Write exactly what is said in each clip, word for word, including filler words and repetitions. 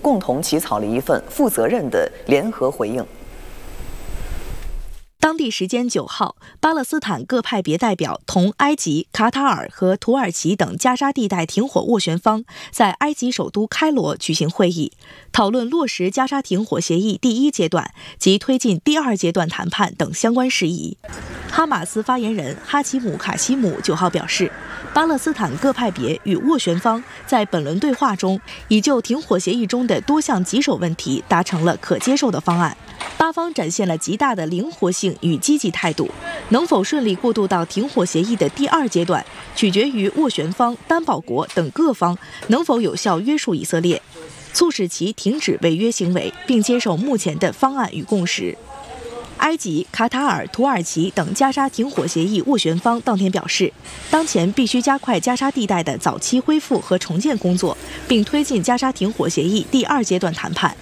共同起草了一份负责任的联合回应。 当地时间九号，巴勒斯坦各派别代表同埃及、卡塔尔和土耳其等加沙地带停火斡旋方在埃及首都开罗举行会议，讨论落实加沙停火协议第一阶段及推进第二阶段谈判等相关事宜。哈马斯发言人哈奇姆·卡西姆九号表示，巴勒斯坦各派别与斡旋方在本轮对话中，已就停火协议中的多项棘手问题达成了可接受的方案。巴方展现了极大的灵活性与积极态度，能否顺利过渡到停火协议的第二阶段，取决于斡旋方、担保国等各方能否有效约束以色列，促使其停止违约行为，并接受目前的方案与共识。埃及、卡塔尔、土耳其等加沙停火协议斡旋方当天表示，当前必须加快加沙地带的早期恢复和重建工作，并推进加沙停火协议第二阶段谈判。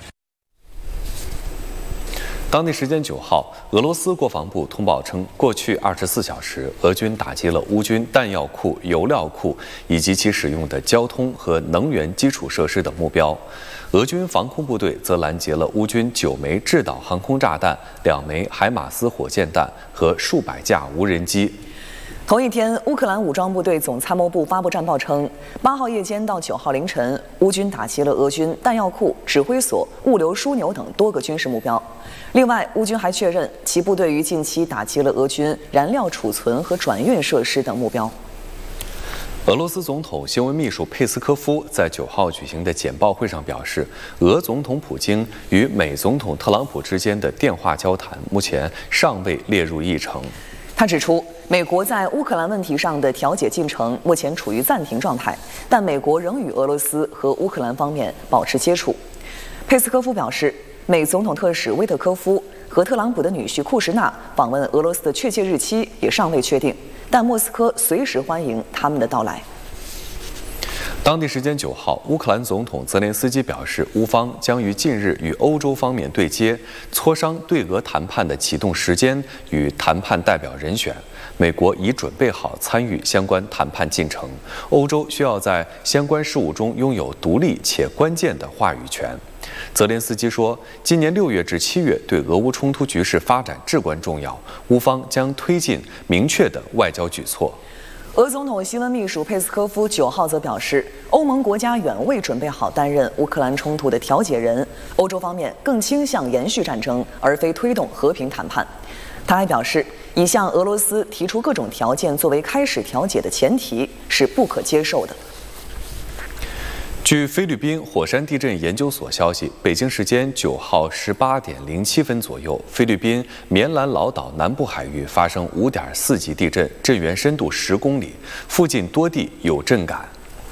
当地时间九号，俄罗斯国防部通报称，过去二十四小时，俄军打击了乌军弹药库、油料库以及其使用的交通和能源基础设施等目标。俄军防空部队则拦截了乌军九枚制导航空炸弹、两枚海马斯火箭弹和数百架无人机。 同一天，乌克兰武装部队总参谋部发布战报称，八号夜间到九号凌晨，乌军打击了俄军弹药库、指挥所、物流枢纽等多个军事目标。另外，乌军还确认其部队于近期打击了俄军燃料储存和转运设施等目标。 俄罗斯总统新闻秘书佩斯科夫在九号举行的简报会上表示，俄总统普京与美总统特朗普之间的电话交谈目前尚未列入议程。 他指出，美国在乌克兰问题上的调解进程目前处于暂停状态，但美国仍与俄罗斯和乌克兰方面保持接触。佩斯科夫表示，美总统特使威特科夫和特朗普的女婿库什纳访问俄罗斯的确切日期也尚未确定，但莫斯科随时欢迎他们的到来。 当地时间九号，乌克兰总统泽连斯基表示，乌方将于近日与欧洲方面对接，磋商对俄谈判的启动时间与谈判代表人选。美国已准备好参与相关谈判进程，欧洲需要在相关事务中拥有独立且关键的话语权。泽连斯基说，今年六月至七月对俄乌冲突局势发展至关重要，乌方将推进明确的外交举措。 俄总统新闻秘书佩斯科夫九号则表示，欧盟国家远未准备好担任乌克兰冲突的调解人，欧洲方面更倾向延续战争，而非推动和平谈判。他还表示，已向俄罗斯提出各种条件作为开始调解的前提是不可接受的。 据菲律宾火山地震研究所消息，北京时间九号十八点零七分左右，菲律宾棉兰老岛南部海域发生五点四级地震，震源深度十公里，附近多地有震感。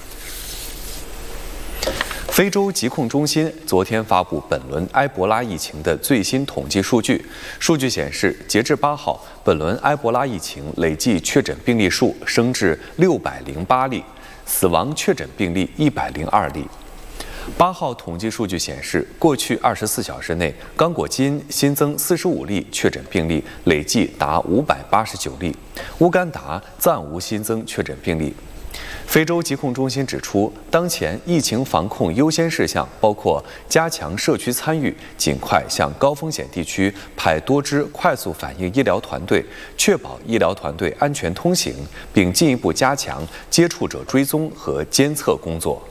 非洲疾控中心昨天发布本轮埃博拉疫情的最新统计数据，数据显示，截至八号，本轮埃博拉疫情累计确诊病例数升至六百零八例。死亡确诊病例一百零二例。八号统计数据显示，过去二十四小时内，刚果金新增四十五例确诊病例，累计达五百八十九例；乌干达暂无新增确诊病例。非洲疾控中心指出，当前疫情防控优先事项包括加强社区参与，尽快向高风险地区派多支快速反应医疗团队，确保医疗团队安全通行，并进一步加强接触者追踪和监测工作。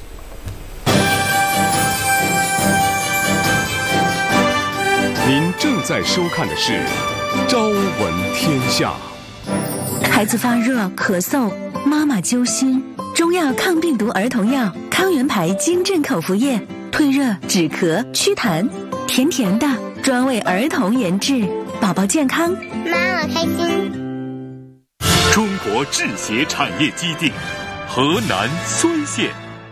您正在收看的是《朝闻天下》。 孩子发热、咳嗽，妈妈揪心，中药抗病毒儿童药康源牌金镇口服液，退热、止咳、祛痰，甜甜的，专为儿童研制，宝宝健康， 妈妈开心。 中国制鞋产业基地，河南睢县。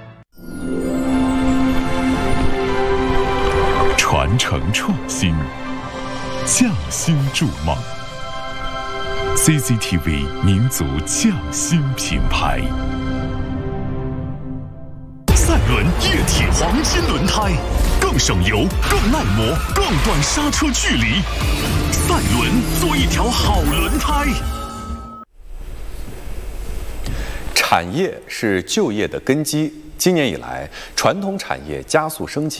传承创新，匠心筑梦。C C T V 民族匠心品牌。赛伦液体黄金轮胎，更省油、更耐磨、更短刹车距离。赛伦，做一条好轮胎。 产业是就业的根基。今年以来，传统产业加速升级。